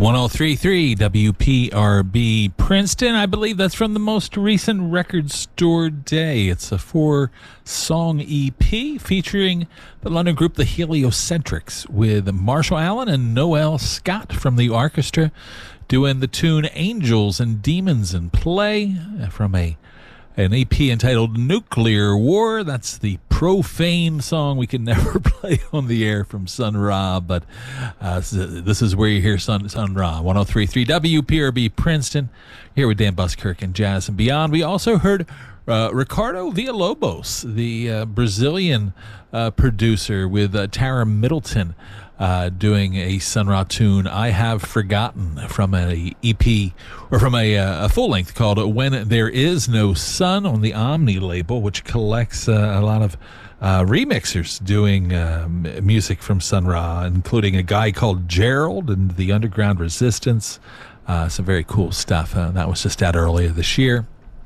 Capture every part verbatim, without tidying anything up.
one oh three point three W P R B Princeton. I believe that's from the most recent Record Store Day. It's a four-song E P featuring the London group The Heliocentrics with Marshall Allen and Noel Scott from the orchestra doing the tune Angels and Demons in Play from a an E P entitled Nuclear War. That's the profane song we can never play on the air from Sun Ra, but uh, this is where you hear Sun, Sun Ra. one oh three point three W P R B Princeton, here with Dan Buskirk and Jazz and Beyond. We also heard uh, Ricardo Villalobos, the uh, Brazilian uh, producer, with uh, Tara Middleton Uh, doing a Sun Ra tune, I Have Forgotten, from a E P, or from a, uh, a full-length called When There Is No Sun on the Omni label, which collects uh, a lot of uh, remixers doing uh, music from Sun Ra, including a guy called Gerald and the Underground Resistance. Uh, some very cool stuff. Uh, that was just out earlier this year.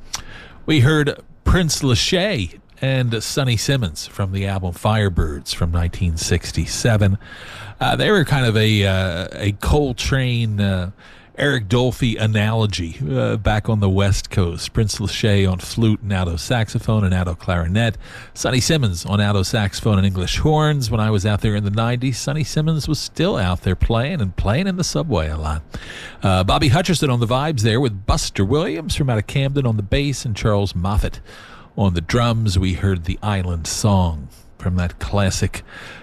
We heard Prince Lachey and Sonny Simmons from the album Firebirds from nineteen sixty-seven. Uh, they were kind of a uh, a Coltrane, uh, Eric Dolphy analogy uh, back on the West Coast. Prince Lachey on flute and alto saxophone and alto clarinet. Sonny Simmons on alto saxophone and English horns. When I was out there in the nineties, Sonny Simmons was still out there playing and playing in the subway a lot. Uh, Bobby Hutcherson on the vibes there with Buster Williams from out of Camden on the bass and Charles Moffett on the drums. We heard The Island Song from that classic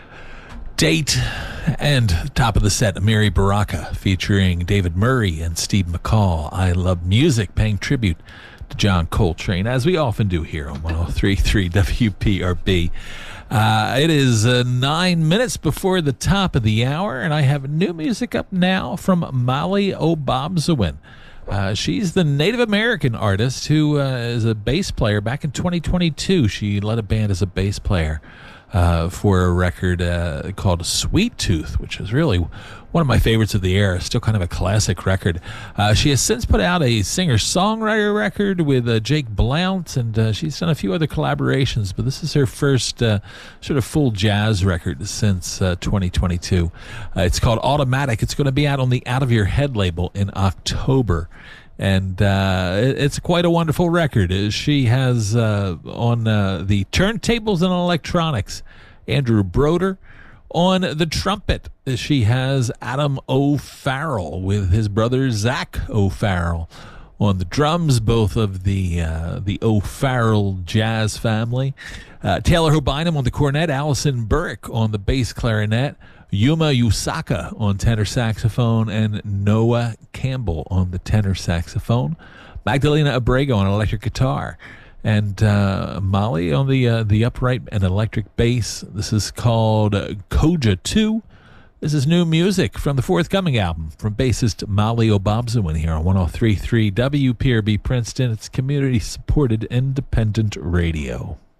date. And top of the set, Mary Baraka featuring David Murray and Steve McCall, I Love Music, paying tribute to John Coltrane, as we often do here on one oh three point three W P R B. Uh, it is uh, nine minutes before the top of the hour, and I have new music up now from Molly Obobzawin. Uh, she's the Native American artist who uh, is a bass player. Back in twenty twenty-two, she led a band as a bass player uh, for a record uh, called Sweet Tooth, which is really one of my favorites of the era, still kind of a classic record. Uh, she has since put out a singer-songwriter record with uh, Jake Blount, and uh, she's done a few other collaborations, but this is her first uh, sort of full jazz record since uh, twenty twenty-two. Uh, it's called Automatic. It's going to be out on the Out of Your Head label in October. And uh, it's quite a wonderful record. She has uh, on uh, the turntables and electronics Andrew Broder. On the trumpet, she has Adam O'Farrell with his brother Zach O'Farrell. On the drums, both of the uh, the O'Farrell jazz family. Uh, Taylor Hobynum on the cornet, Allison Burrick on the bass clarinet, Yuma Yusaka on tenor saxophone, and Noah Campbell on the tenor saxophone. Magdalena Abrego on electric guitar. And uh, Molly on the uh, the upright and electric bass. This is called uh, Koja two. This is new music from the forthcoming album from bassist Molly Obobzawin here on one oh three point three W P R B Princeton. It's community-supported independent radio.